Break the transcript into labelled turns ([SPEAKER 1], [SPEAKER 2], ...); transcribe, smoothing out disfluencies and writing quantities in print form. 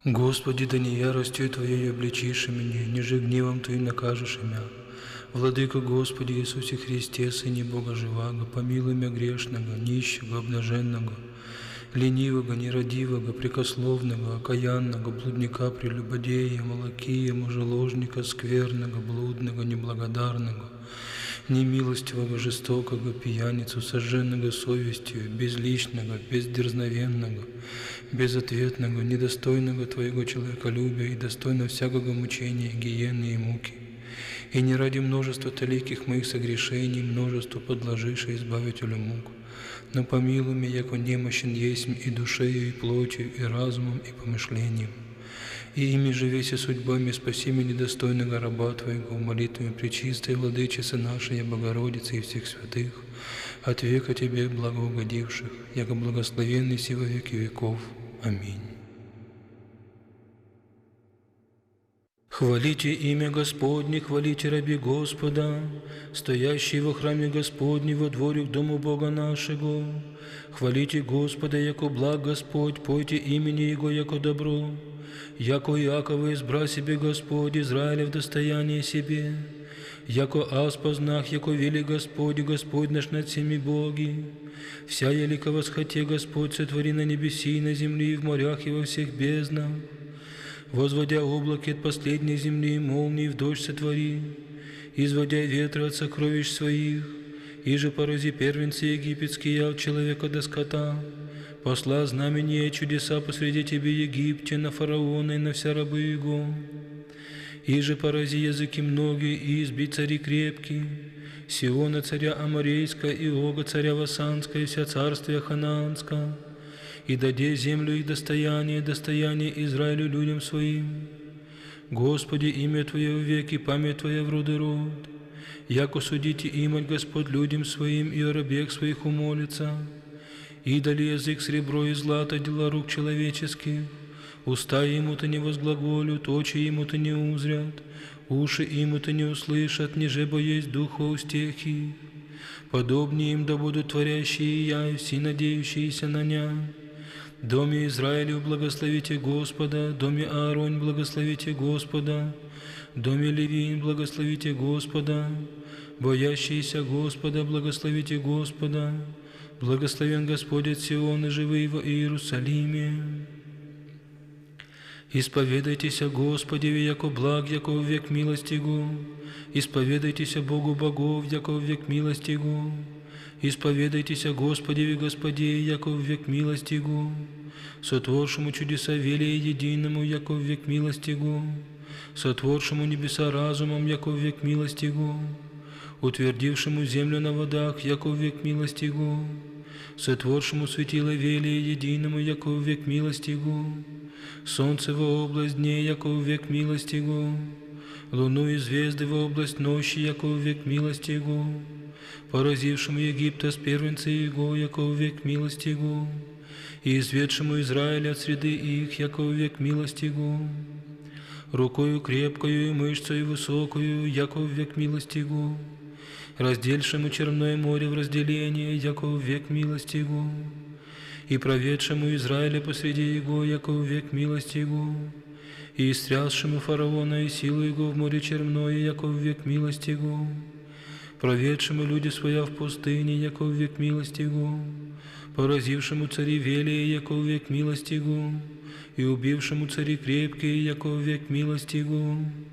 [SPEAKER 1] Господи, да не яростью Твоей обличишь меня, ниже гневом Твоим накажешь меня. Владыка Господи Иисусе Христе, Сыне Бога живаго, помилуй меня грешного, нищего, обнаженного, ленивого, нерадивого, прекословного, окаянного, блудника, прелюбодея, молокия, мужеложника, скверного, блудного, неблагодарного, немилостивого, жестокого, пьяницу, сожженного совестью, безличного, бездерзновенного, безответного, недостойного Твоего человеколюбия и достойного всякого мучения, гиены и муки. И не ради множества толиких моих согрешений, множеству подложивши избавителю мук, но помилуй меня, яко немощен есмь и душею, и плотью, и разумом, и помышлением. И ими же веся судьбами спаси меня недостойного раба Твоего, молитвами пречистой Владычицы нашей, Богородицы и всех святых, от века Тебе благоугодивших, яко благословенный си во веки веков. Аминь. Хвалите имя Господне, хвалите раби Господа, стоящие во храме Господне, во дворе к дому Бога нашего. Хвалите Господа, яко благ Господь, пойте имени Его, яко добро. Яко Иакова избра себе Господь, Израиля в достояние себе. Яко аз познах, яко вели Господь, Господь наш над всеми боги. Вся елика восхоте Господь сотвори на небеси и на земле, и в морях, и во всех безднах. Возводя облаки от последней земли, молнии в дождь сотвори, изводя ветры от сокровищ своих, и же порази первенцы египетские от человека до скота, посла знамения и чудеса посреди тебе Египте, на фараона и на вся рабы его, и же порази языки многие, и изби цари крепкие, Сиона царя Аморейска, и Ога царя Васанска, и вся царствия Ханаанска, и даде землю их достояние Израилю людям своим. Господи, имя Твое в веки, память Твоя в роды род. Яко судите имать Господь людям своим, и о рабех своих умолится. И дали язык сребро и злато, дела рук человеческих. Уста ему-то не возглаголют, очи ему-то не узрят, уши ему-то не услышат, ниже бо есть духа устех их. Подобнее им да будут творящие я, и все надеющиеся на ня. Доме Израилю благословите Господа, доме Ааронь благословите Господа, доме Левиин благословите Господа, боящиеся Господа благословите Господа, благословен Господь от Сиона, живый во Иерусалиме. Исповедайтесь о Господе, яко благ, яко в век милости Его, исповедайтесь о Богу богов, яко в век милости Его. Исповедайтесь о Господе и Господе, яко в век милости Его, сотворшему чудеса велия единому, яко в век милости Его, сотворшему небеса разумом, яко в век милости Его, утвердившему землю на водах, яко в век милости Его, сотворшему светило велия единому, яко в век милости Его, солнце во область дней, яко в век милости Его, луну и звезды во область ночи, яко в век милости Его, поразившему Египта с первенца Его, яко в век милости Его, и изведшему Израиля от среды их, яко в век милости Его, рукою крепкою и мышцею высокою, яко в век милости Его, раздельшему Черное море в разделение, яко в век милости Его, и проведшему Израиля посреди Его, яко в век милости Его, и истрясшему фараона и силу Его в море Черное, яко в век милости Его, проведшему люди своя в пустыне, яко в век милости Его, поразившему цари велия, яко в век милости Его, и убившему цари крепкие, яко в век милости Его,